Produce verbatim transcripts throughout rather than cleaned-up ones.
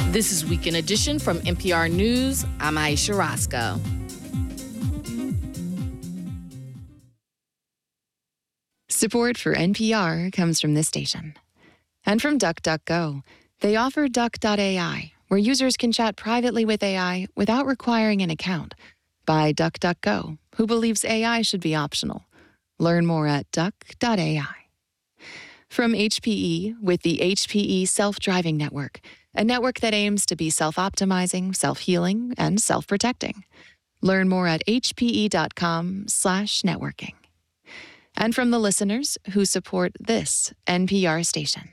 This is Weekend Edition from N P R News. I'm Aisha Roscoe. Support for N P R comes from this station. And from DuckDuckGo. They offer Duck dot A I, where users can chat privately with A I without requiring an account. By DuckDuckGo, who believes A I should be optional. Learn more at duck dot A I. From H P E with the H P E Self-Driving Network, a network that aims to be self-optimizing, self-healing, and self-protecting. Learn more at hpe.com slash networking. And from the listeners who support this N P R station.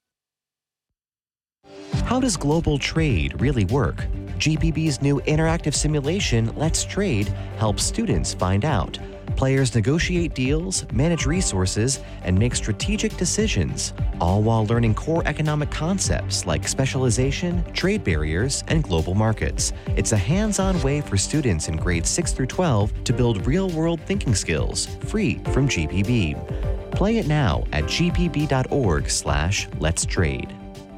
How does global trade really work? G P B's new interactive simulation, Let's Trade, helps students find out. Players negotiate deals, manage resources, and make strategic decisions, all while learning core economic concepts like specialization, trade barriers, and global markets. It's a hands-on way for students in grades six through twelve to build real-world thinking skills, free from G P B. Play it now at gpb.org slash let's trade.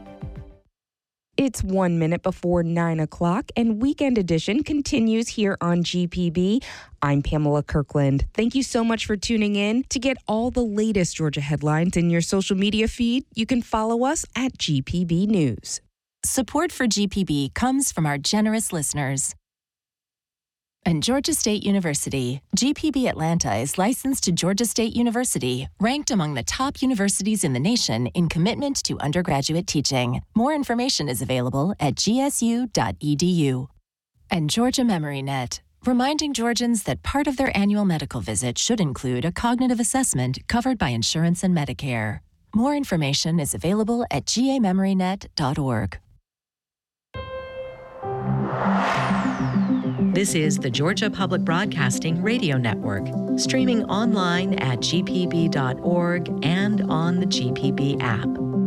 It's one minute before nine o'clock, and Weekend Edition continues here on G P B. I'm Pamela Kirkland. Thank you so much for tuning in. To get all the latest Georgia headlines in your social media feed, you can follow us at G P B News. Support for G P B comes from our generous listeners. And Georgia State University, G P B Atlanta is licensed to Georgia State University, ranked among the top universities in the nation in commitment to undergraduate teaching. More information is available at g s u dot e d u. And Georgia MemoryNet, reminding Georgians that part of their annual medical visit should include a cognitive assessment covered by insurance and Medicare. More information is available at g a memory net dot org. This is the Georgia Public Broadcasting Radio Network, streaming online at g p b dot org and on the G P B app.